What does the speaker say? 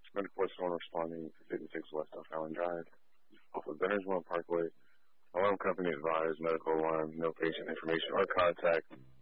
Medical personnel responding to 56 West Elk Island Drive off of Bennersville Parkway. Alarm company advised medical alarm, no patient information or contact.